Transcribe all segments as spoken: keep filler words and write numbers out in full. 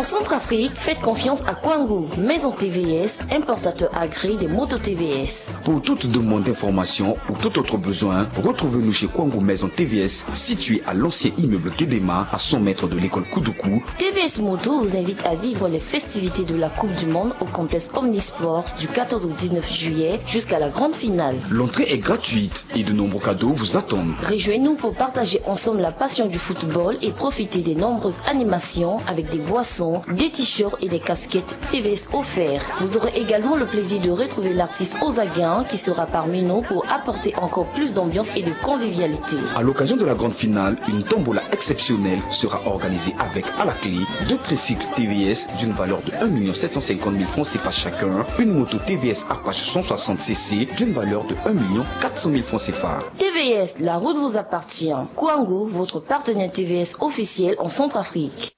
Centrafrique, faites confiance à Kwangu, maison T V S, importateur agréé des motos T V S. Pour toute demande d'information ou tout autre besoin, retrouvez-nous chez Kwangu Maison T V S, situé à l'ancien immeuble Kedema, à cent mètres de l'école Koudoukou. T V S Moto vous invite à vivre les festivités de la Coupe du Monde au complexe Omnisport du quatorze au dix-neuf juillet jusqu'à la grande finale. L'entrée est gratuite et de nombreux cadeaux vous attendent. Rejoignez-nous pour partager ensemble la passion du football et profiter des nombreuses animations avec des boissons, des t-shirts et des casquettes T V S offerts. Vous aurez également le plaisir de retrouver l'artiste Ozaguin qui sera parmi nous pour apporter encore plus d'ambiance et de convivialité. À l'occasion de la grande finale, une tombola exceptionnelle sera organisée avec à la clé deux tricycles T V S d'une valeur de un million sept cent cinquante mille francs C F A chacun, une moto T V S Apache cent soixante C C d'une valeur de un million quatre cent mille francs C F A. T V S, la route vous appartient. Kwangu, votre partenaire T V S officiel en Centrafrique.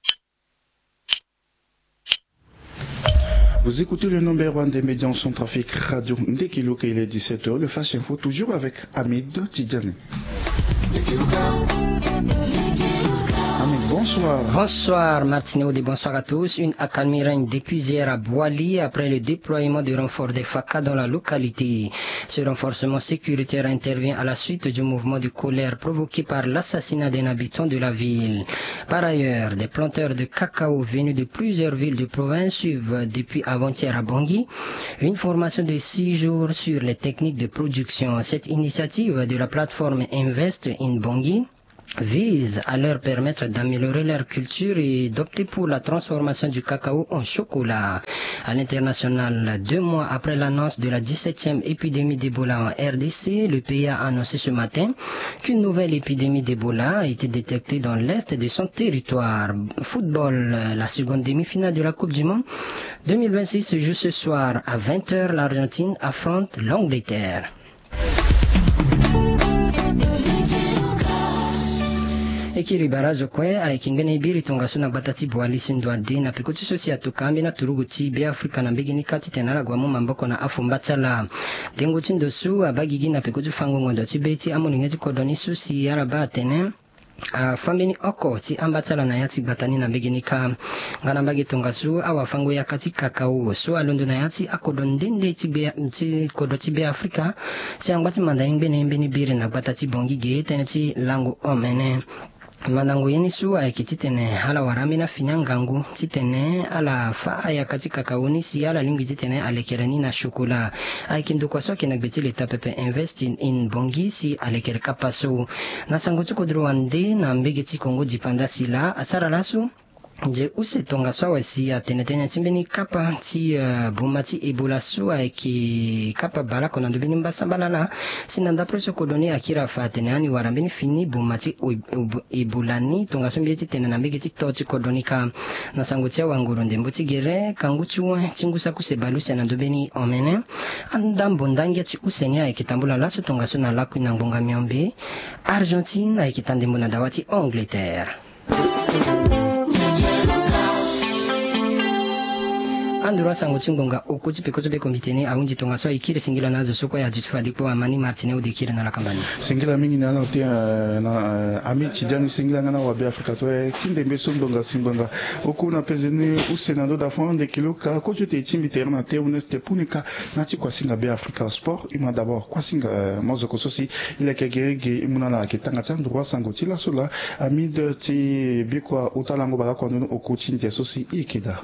Vous écoutez le numéro un des médias en Centrafrique Radio. Dès qu'il est dix-sept heures, le Flash Info toujours avec Hamid Tidjane. Bonsoir. Bonsoir Martineau et bonsoir à tous. Une accalmie règne depuis hier à Boali après le déploiement de renforts des F A C A dans la localité. Ce renforcement sécuritaire intervient à la suite du mouvement de colère provoqué par l'assassinat d'un habitant de la ville. Par ailleurs, des planteurs de cacao venus de plusieurs villes de province suivent depuis avant-hier à Bangui une formation de six jours sur les techniques de production. Cette initiative de la plateforme Invest in Bangui vise à leur permettre d'améliorer leur culture et d'opter pour la transformation du cacao en chocolat. À l'international, deux mois après l'annonce de la dix-septième épidémie d'Ebola en R D C, le pays a annoncé ce matin qu'une nouvelle épidémie d'Ebola a été détectée dans l'est de son territoire. Football, la seconde demi-finale de la Coupe du Monde deux mille vingt-six se joue ce soir à vingt heures. L'Argentine affronte l'Angleterre. Ekiri barazo kwe aikingene ibiri tungasuna batati bwali sindwa dina pikuti sosi atukambi na turuguti be Afrika na mbigi nikati tenala gwa mu mamboko na afumbatala dengu tindosu abagigi na pikuti fango ngondo tibeti amuningeti kodoni susi yaraba tene Uh, fambeni oko ti ambatala na yati batani na beginika ngana mbagi tungasu awa fango ya kati kakao so alondo na yati akodondende ti be ti kodoti be Afrika si angwati mandaing bene mbeni bire na batati bongi ge teneti lango omene Mandango yeni su ay kititene ala warami na finyangangu titene ala fa aya katika kauni si ala limbi titene alekerani na shukula ay kindu kwa soke nagbeti leta pepe invest in, in bongi si alekere kapaso na sangutu kodruande na mbegeti kongo dipanda sila asara lasu je use tonga sawa si atenetene timbeni kapa ti uh, bumati ebola suwa ki kapa bala kona ndubini mbasambala na sinanda preso kodoni akira fatene ani warambini fini bumati ebola ni tonga sombieti tene na mbegi ti toti kodoni ka na sangutia wanguru ndembuti gere kanguchuwe chingusa kuse balusi na ndubini omene andambo ndangia ti usenya ekitambula laso tonga so na laku na ngonga miombe Argentine ekitandembo na dawati Angleterre. Andura sango chingonga okuti pekoto be komiteni aunji tonga so ikire singila nazo soko ya jisfadi kwa amani Martinez de kire na la kambani singila mingi na lote na ami chijani singila ngana wa be Afrika to tinde be sondonga singonga okuna pezeni usenado da fond de kilo ka ko jote chimbi terna te uneste punika na ti kwa singa be Afrika sport ima d'abord kwa singa mozo ko sosi ile ke gerege imuna la ketanga tsa droit sango ti la sola ami de ti be kwa utalango bala kwa no okuti nte sosi ikida.